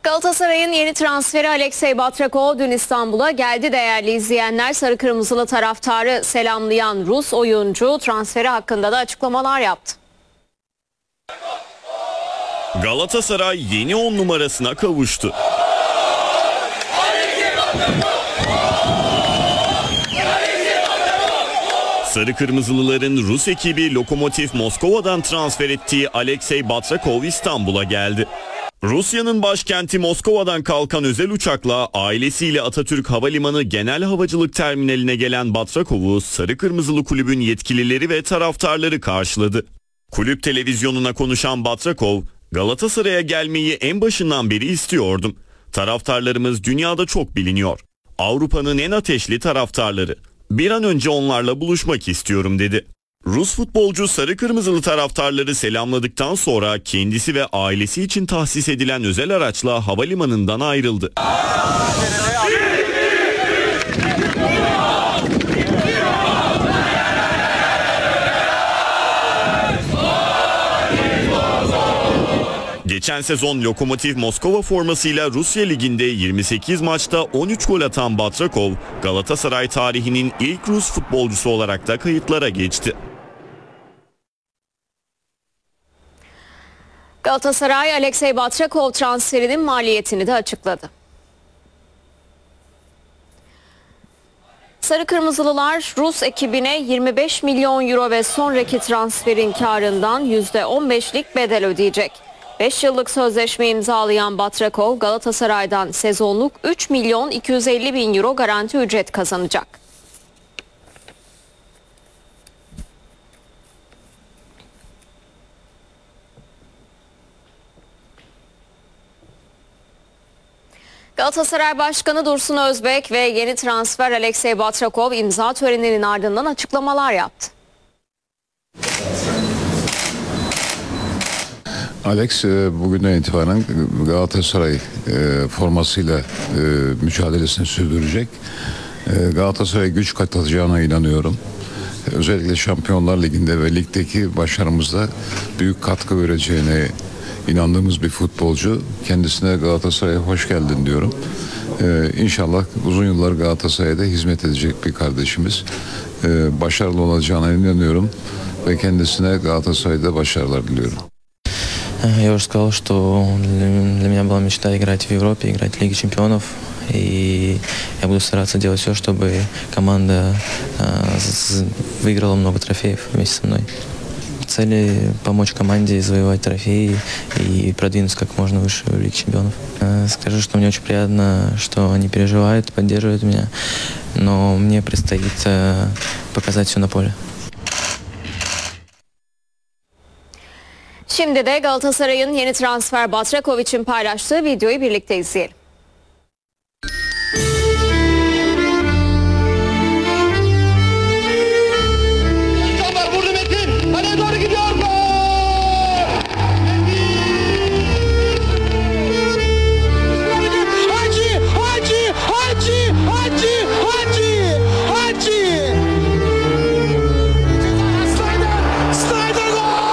Galatasaray'ın yeni transferi Alexey Batrakov dün İstanbul'a geldi değerli izleyenler. Sarı kırmızılı taraftarı selamlayan Rus oyuncu transferi hakkında da açıklamalar yaptı. Galatasaray yeni 10 numarasına kavuştu. Sarı Kırmızılıların Rus ekibi Lokomotiv Moskova'dan transfer ettiği Alexey Batrakov İstanbul'a geldi. Rusya'nın başkenti Moskova'dan kalkan özel uçakla ailesiyle Atatürk Havalimanı Genel Havacılık Terminaline gelen Batrakov'u Sarı Kırmızılı kulübün yetkilileri ve taraftarları karşıladı. Kulüp televizyonuna konuşan Batrakov, Galatasaray'a gelmeyi en başından beri istiyordum. Taraftarlarımız dünyada çok biliniyor. Avrupa'nın en ateşli taraftarları. Bir an önce onlarla buluşmak istiyorum dedi. Rus futbolcu Sarı Kırmızılı taraftarları selamladıktan sonra kendisi ve ailesi için tahsis edilen özel araçla havalimanından ayrıldı. Geçen sezon Lokomotiv Moskova formasıyla Rusya Ligi'nde 28 maçta 13 gol atan Batrakov, Galatasaray tarihinin ilk Rus futbolcusu olarak da kayıtlara geçti. Galatasaray Alexey Batrakov transferinin maliyetini de açıkladı. Sarı Kırmızılılar Rus ekibine 25 milyon euro ve sonraki transferin karından %15'lik bedel ödeyecek. 5 yıllık sözleşme imzalayan Batrakov Galatasaray'dan sezonluk 3 milyon 250 bin euro garanti ücret kazanacak. Galatasaray Başkanı Dursun Özbek ve yeni transfer Alexey Batrakov imza töreninin ardından açıklamalar yaptı. Alex bugünden itibaren Galatasaray formasıyla mücadelesini sürdürecek. Galatasaray'a güç katacağına inanıyorum. Özellikle Şampiyonlar Ligi'nde ve ligdeki başarımızda büyük katkı vereceğine inandığımız bir futbolcu. Kendisine Galatasaray'a hoş geldin diyorum. İnşallah uzun yıllar Galatasaray'da hizmet edecek bir kardeşimiz. Başarılı olacağına inanıyorum ve kendisine Galatasaray'da başarılar diliyorum. Я уже сказал, что для меня была мечта играть в Европе, играть в Лиге чемпионов. И я буду стараться делать все, чтобы команда выиграла много трофеев вместе со мной. Цели помочь команде завоевать трофеи и продвинуться как можно выше в Лиге чемпионов. Скажу, что мне очень приятно, что они переживают, поддерживают меня, но мне предстоит показать все на поле. Şimdi de Galatasaray'ın yeni transfer Batrakov için paylaştığı videoyu birlikte izleyelim.